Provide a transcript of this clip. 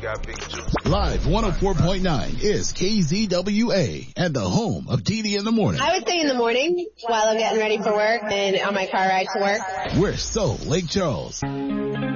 Live 104.9 is KZWA and the home of DD in the morning. I would say in the morning while I'm getting ready for work and on my car ride to work. We're so Lake Charles.